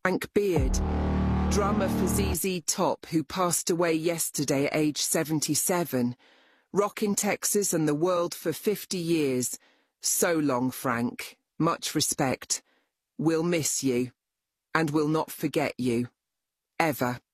Frank Beard, drummer for ZZ Top, who passed away yesterday at age 77. Rockin' Texas and the world for 50 years. So long, Frank. Much respect. We'll miss you. And we'll not forget you. Ever.